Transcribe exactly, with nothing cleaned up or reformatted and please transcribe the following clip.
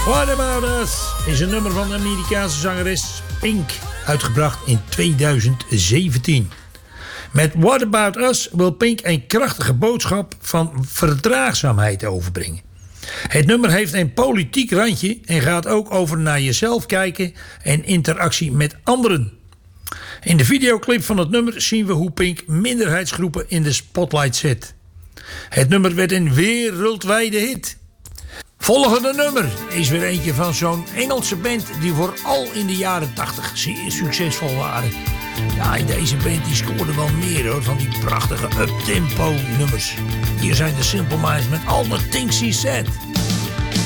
What About Us is een nummer van de Amerikaanse zangeres Pink, uitgebracht in tweeduizend zeventien. Met What About Us wil Pink een krachtige boodschap van verdraagzaamheid overbrengen. Het nummer heeft een politiek randje en gaat ook over naar jezelf kijken en interactie met anderen. In de videoclip van het nummer zien we hoe Pink minderheidsgroepen in de spotlight zet. Het nummer werd een wereldwijde hit. Volgende nummer is weer eentje van zo'n Engelse band die vooral in de jaren tachtig zeer succesvol waren. Ja, en deze band die scoorde wel meer hoor, van die prachtige uptempo nummers. Hier zijn de Simple Minds met All the Things He Said.